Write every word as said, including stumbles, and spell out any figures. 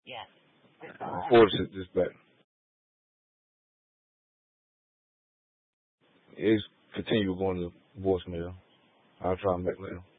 Yes. Forward this this back. It's continue going to voicemail. I'll try them back later.